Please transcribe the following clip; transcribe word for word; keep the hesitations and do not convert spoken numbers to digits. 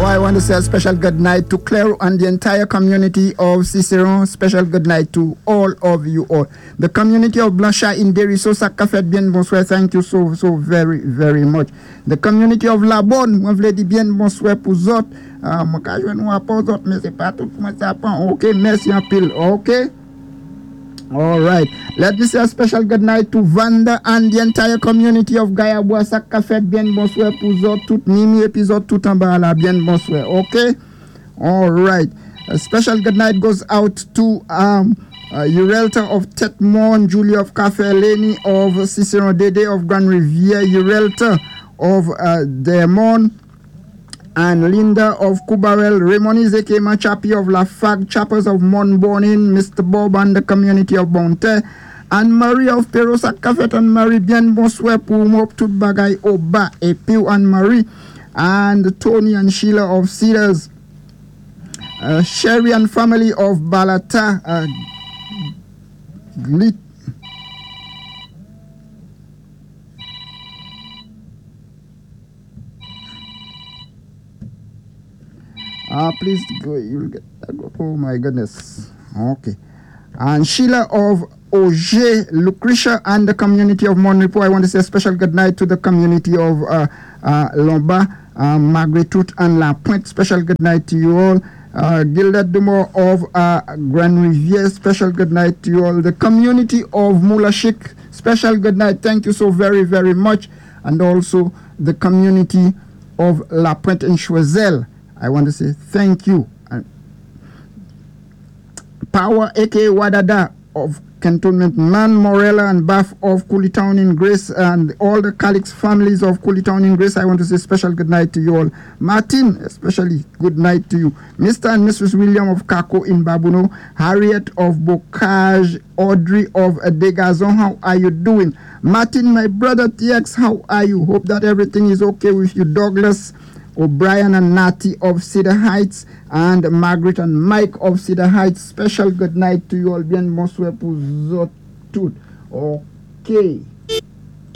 I want to say a special good night to Claire and the entire community of Ciceron. Special good night to all of you all. The community of Blanchard in Derry, Sosa Café, bien bonsoir. Thank you so, so very, very much. The community of La Bonne, moi vle di bien bonsoir pour autres. Uh, moi ka joindre moi pas autres, mais c'est pas tout moi ça prend. OK, merci en pile. OK. All right. Let me say a special good night to Vanda and the entire community of Gaia Boissac Café. Bien bonsoir pour autres. Tout mimi épisode tout en bas là. Bien bonsoir. OK? All right. A special good night goes out to um uh, Urelta of Tetmon, Julie of Café, Lenny of Cicero, Dede of Grand Riviere, Urelta of uh, Demon, and Linda of Kubarel, Raymond Ezeke Machapi of La Fag, Chappers of Monbornin, Mister Bob and the community of Bonte, and Marie of Perosa Cafet and Marie bien bonsoir pour mop tout bagay au bas et Pew and Marie, and Tony and Sheila of Cedars, uh, Sherry and family of Balata, uh, Glit. Ah, please go. You'll get. Oh my goodness. Okay. And Sheila of Auger, Lucretia, and the community of Monrepo. I want to say a special good night to the community of uh, uh, Lombard, uh, Margaret Tooth, and La Pointe. Special good night to you all. Uh, Gilda Dumont of uh, Grand Riviere. Special good night to you all. The community of Moulachik. Special good night. Thank you so very, very much. And also the community of La Pointe and Choiseul. I want to say thank you. And Power, A K A Wadada of Cantonment, Man Morella and Bath of Coolitown in Grace, and all the Calix families of Coolitown in Grace. I want to say special good night to you all. Martin, especially good night to you. Mister and Missus William of Kako in Babuno, Harriet of Bocage, Audrey of Degazon. How are you doing? Martin, my brother T X, how are you? Hope that everything is okay with you. Douglas, O'Brien and Natty of Cedar Heights, and Margaret and Mike of Cedar Heights. Special good night to you all. Bien bonsoir pour tout. Okay.